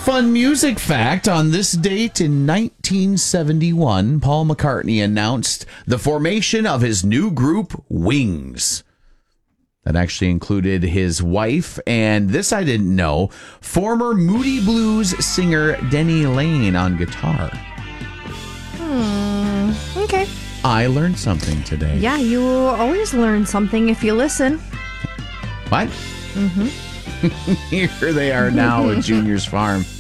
fun music fact. On this date in 1971, Paul McCartney announced the formation of his new group, Wings. That actually included his wife, and this I didn't know, former Moody Blues singer Denny Lane on guitar. Okay. I learned something today. Yeah, you always learn something if you listen. What? Mm-hmm. Here they are now at Junior's Farm.